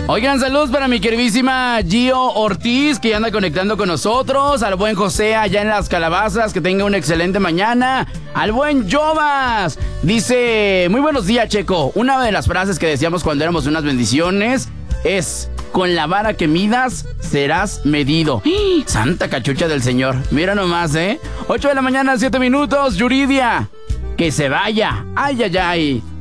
Oigan, saludos para mi queridísima Gio Ortiz, que ya anda conectando con nosotros. Al buen José allá en Las Calabazas, que tenga una excelente mañana. Al buen Jovas, dice: muy buenos días, Checo. Una de las frases que decíamos cuando éramos unas bendiciones es: con la vara que midas, serás medido. ¡Ah! Santa cachucha del Señor. Mira nomás, 8 de la mañana, 7 minutos. Yuridia, que se vaya. Ay, ay, ay.